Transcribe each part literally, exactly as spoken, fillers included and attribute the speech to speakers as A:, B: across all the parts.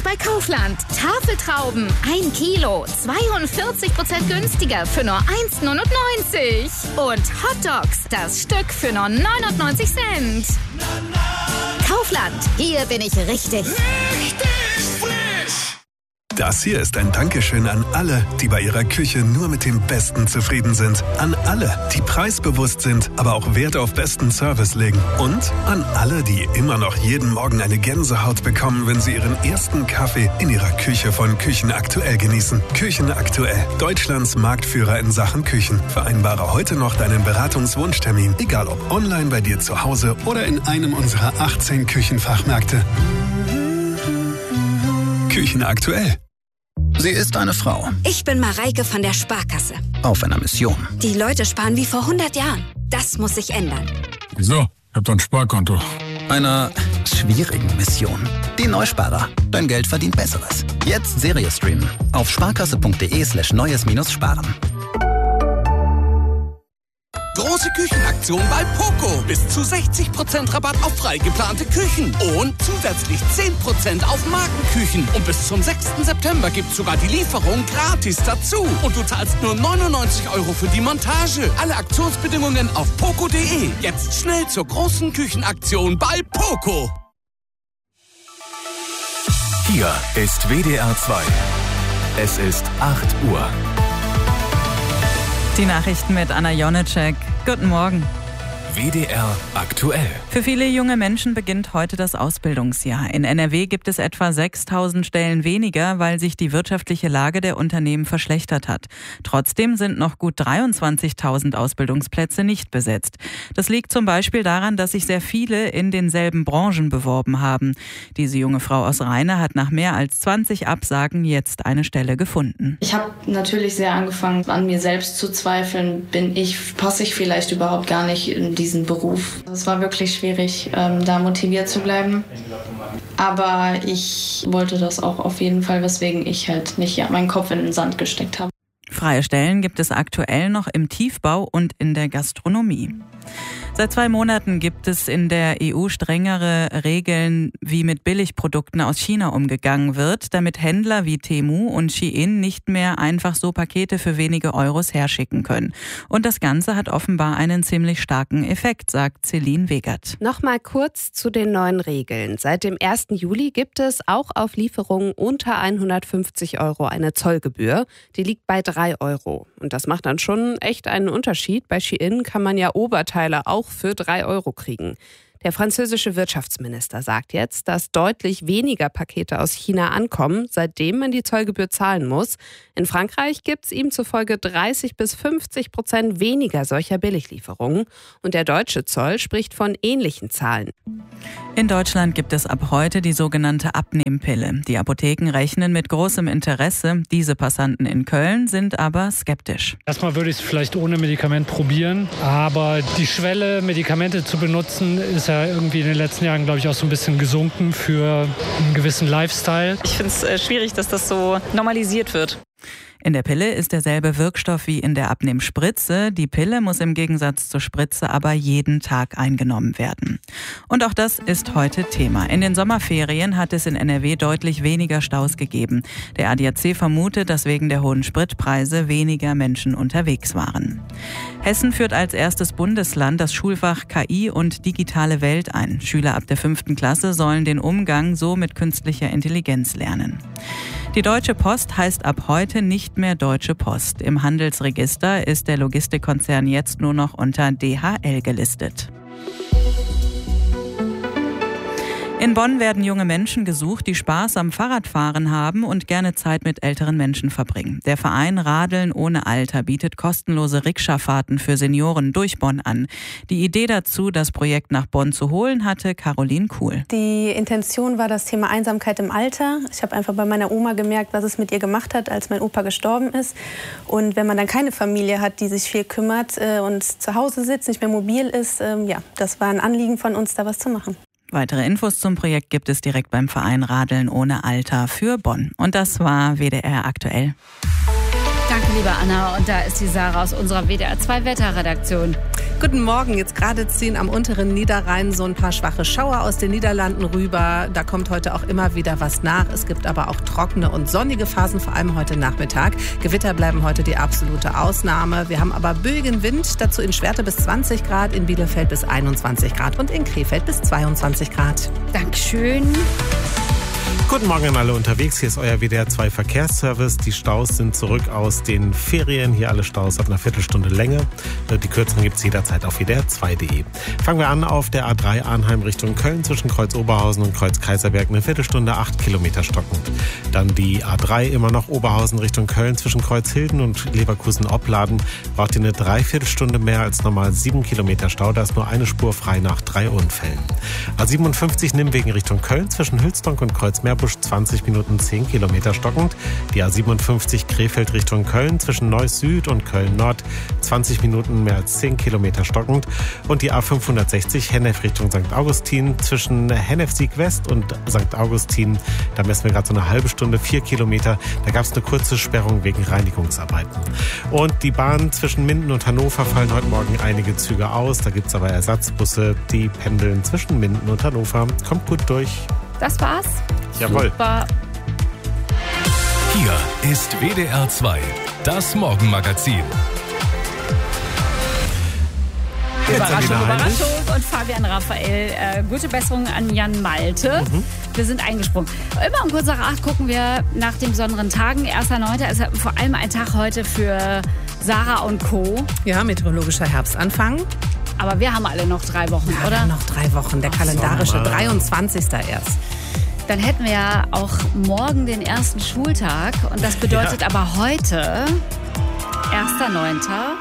A: bei Kaufland. Tafeltrauben, ein Kilo, zweiundvierzig Prozent günstiger für nur eins Komma neunundneunzig. Und Hotdogs, das Stück für nur neunundneunzig Cent. Kaufland, hier bin ich richtig.
B: Richtig frisch!
C: Das hier ist ein Dankeschön an alle, die bei ihrer Küche nur mit dem Besten zufrieden sind. An alle, die preisbewusst sind, aber auch Wert auf besten Service legen. Und an alle, die immer noch jeden Morgen eine Gänsehaut bekommen, wenn sie ihren ersten Kaffee in ihrer Küche von Küchen Aktuell genießen. Küchen Aktuell, Deutschlands Marktführer in Sachen Küchen. Vereinbare heute noch deinen Beratungswunschtermin, egal ob online bei dir zu Hause oder in einem unserer achtzehn Küchenfachmärkte. Küchen Aktuell.
D: Sie ist eine Frau.
E: Ich bin Mareike von der Sparkasse.
D: Auf einer Mission.
E: Die Leute sparen wie vor hundert Jahren. Das muss sich ändern.
F: Wieso? Ich hab doch ein Sparkonto.
D: Einer schwierigen Mission. Die Neusparer. Dein Geld verdient Besseres. Jetzt Serie streamen. Auf sparkasse.de slash neues minus sparen.
B: Große Küchenaktion bei Poco. Bis zu sechzig Prozent Rabatt auf frei geplante Küchen. Und zusätzlich zehn Prozent auf Markenküchen. Und bis zum sechsten September gibt's sogar die Lieferung gratis dazu. Und du zahlst nur neunundneunzig Euro für die Montage. Alle Aktionsbedingungen auf poco punkt de. Jetzt schnell zur großen Küchenaktion bei Poco.
G: Hier ist W D R zwei. Es ist acht Uhr.
H: Die Nachrichten mit Anna Jonitschek. Guten Morgen.
G: W D R aktuell.
H: Für viele junge Menschen beginnt heute das Ausbildungsjahr. In N R W gibt es etwa sechstausend Stellen weniger, weil sich die wirtschaftliche Lage der Unternehmen verschlechtert hat. Trotzdem sind noch gut dreiundzwanzigtausend Ausbildungsplätze nicht besetzt. Das liegt zum Beispiel daran, dass sich sehr viele in denselben Branchen beworben haben. Diese junge Frau aus Rheine hat nach mehr als zwanzig Absagen jetzt eine Stelle gefunden.
I: Ich habe natürlich sehr angefangen, an mir selbst zu zweifeln. Bin ich, passe ich vielleicht überhaupt gar nicht in diesen Beruf? Es war wirklich schwierig, ähm, da motiviert zu bleiben. Aber ich wollte das auch auf jeden Fall, weswegen ich halt nicht ja, meinen Kopf in den Sand gesteckt habe.
H: Freie Stellen gibt es aktuell noch im Tiefbau und in der Gastronomie. Seit zwei Monaten gibt es in der E U strengere Regeln, wie mit Billigprodukten aus China umgegangen wird, damit Händler wie Temu und Shein nicht mehr einfach so Pakete für wenige Euros herschicken können. Und das Ganze hat offenbar einen ziemlich starken Effekt, sagt Celine Wegert.
J: Nochmal kurz zu den neuen Regeln. Seit dem ersten Juli gibt es auch auf Lieferungen unter hundertfünfzig Euro eine Zollgebühr. Die liegt bei drei Euro. Und das macht dann schon echt einen Unterschied. Bei Shein kann man ja Oberteile auch für drei Euro kriegen. Der französische Wirtschaftsminister sagt jetzt, dass deutlich weniger Pakete aus China ankommen, seitdem man die Zollgebühr zahlen muss. In Frankreich gibt es ihm zufolge dreißig bis fünfzig Prozent weniger solcher Billiglieferungen. Und der deutsche Zoll spricht von ähnlichen Zahlen.
H: In Deutschland gibt es ab heute die sogenannte Abnehmpille. Die Apotheken rechnen mit großem Interesse. Diese Passanten in Köln sind aber skeptisch.
K: Erstmal würde ich es vielleicht ohne Medikament probieren. Aber die Schwelle, Medikamente zu benutzen, ist ja irgendwie in den letzten Jahren, glaube ich, auch so ein bisschen gesunken für einen gewissen Lifestyle.
L: Ich finde es äh, schwierig, dass das so normalisiert wird.
H: In der Pille ist derselbe Wirkstoff wie in der Abnehmspritze. Die Pille muss im Gegensatz zur Spritze aber jeden Tag eingenommen werden. Und auch das ist heute Thema. In den Sommerferien hat es in N R W deutlich weniger Staus gegeben. Der A D A C vermutet, dass wegen der hohen Spritpreise weniger Menschen unterwegs waren. Hessen führt als erstes Bundesland das Schulfach K I und digitale Welt ein. Schüler ab der fünften Klasse sollen den Umgang so mit künstlicher Intelligenz lernen. Die Deutsche Post heißt ab heute nicht mehr Deutsche Post. Im Handelsregister ist der Logistikkonzern jetzt nur noch unter D H L gelistet. In Bonn werden junge Menschen gesucht, die Spaß am Fahrradfahren haben und gerne Zeit mit älteren Menschen verbringen. Der Verein Radeln ohne Alter bietet kostenlose Rikscha-Fahrten für Senioren durch Bonn an. Die Idee dazu, das Projekt nach Bonn zu holen, hatte Caroline Kuhl.
M: Die Intention war das Thema Einsamkeit im Alter. Ich habe einfach bei meiner Oma gemerkt, was es mit ihr gemacht hat, als mein Opa gestorben ist. Und wenn man dann keine Familie hat, die sich viel kümmert äh, und zu Hause sitzt, nicht mehr mobil ist, äh, ja, das war ein Anliegen von uns, da was zu machen.
H: Weitere Infos zum Projekt gibt es direkt beim Verein Radeln ohne Alter für Bonn. Und das war W D R aktuell.
A: Danke, liebe Anna. Und da ist die Sarah aus unserer W D R zwei Wetterredaktion.
N: Guten Morgen. Jetzt gerade ziehen am unteren Niederrhein so ein paar schwache Schauer aus den Niederlanden rüber. Da kommt heute auch immer wieder was nach. Es gibt aber auch trockene und sonnige Phasen, vor allem heute Nachmittag. Gewitter bleiben heute die absolute Ausnahme. Wir haben aber böigen Wind, dazu in Schwerte bis zwanzig Grad, in Bielefeld bis einundzwanzig Grad und in Krefeld bis zweiundzwanzig Grad.
O: Dankeschön.
P: Guten Morgen an alle unterwegs. Hier ist euer W D R zwei Verkehrsservice. Die Staus sind zurück aus den Ferien. Hier alle Staus ab einer Viertelstunde Länge. Die kürzeren gibt es jederzeit auf W D R zwei punkt de. Fangen wir an auf der A drei Arnheim Richtung Köln zwischen Kreuz Oberhausen und Kreuz Kaiserberg. Eine Viertelstunde, acht Kilometer stockend. Dann die A drei immer noch Oberhausen Richtung Köln zwischen Kreuz Hilden und Leverkusen-Opladen. Braucht ihr eine Dreiviertelstunde mehr als normal, sieben Kilometer Stau. Da ist nur eine Spur frei nach drei Unfällen. A siebenundfünfzig Nimwegen Richtung Köln zwischen Hülsdonk und Kreuzmeerbusch zwanzig Minuten, zehn Kilometer stockend. Die A siebenundfünfzig Krefeld Richtung Köln zwischen Neuss Süd und Köln Nord zwanzig Minuten, mehr als zehn Kilometer stockend. Und die A fünfhundertsechzig Hennef Richtung Sankt Augustin zwischen Hennef Sieg West und Sankt Augustin. Da messen wir gerade so eine halbe Stunde, vier Kilometer. Da gab es eine kurze Sperrung wegen Reinigungsarbeiten. Und die Bahn zwischen Minden und Hannover fallen heute Morgen einige Züge aus. Da gibt es aber Ersatzbusse, die pendeln zwischen Minden und Hannover. Kommt gut durch.
O: Das war's.
P: Jawohl.
O: Super.
G: Hier ist W D R zwei, das Morgenmagazin.
O: Überraschung, Überraschung. Und Fabian Raphael, äh, gute Besserung an Jan Malte. Mhm. Wir sind eingesprungen. Immer um kurz nach acht gucken wir nach den besonderen Tagen. erster neunter ist vor allem ein Tag heute für Sarah und Co.
N: Ja, meteorologischer Herbstanfang.
O: Aber wir haben alle noch drei Wochen,
N: ja,
O: oder?
N: Noch drei Wochen, der kalendarische dreiundzwanzigster erst.
O: Dann hätten wir ja auch morgen den ersten Schultag. Und das bedeutet ja. aber heute, erster neunter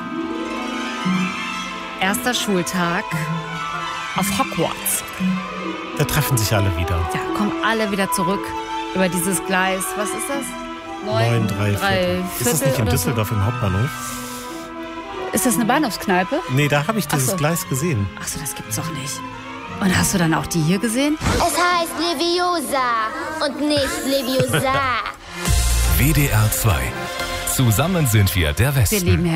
O: erster Schultag auf Hogwarts.
P: Da treffen sich alle wieder.
O: Ja, kommen alle wieder zurück über dieses Gleis. Was ist das?
P: neun drei Viertel. Ist das nicht in Düsseldorf so? Im Hauptbahnhof?
O: Ist das eine Bahnhofskneipe?
P: Nee, da habe ich dieses
O: Ach so.
P: Gleis gesehen.
O: Ach so, das gibt's doch nicht. Und hast du dann auch die hier gesehen?
Q: Es heißt Leviosa und nicht Leviosa.
G: W D R zwei. Zusammen sind wir der Westen.
O: Wir lieben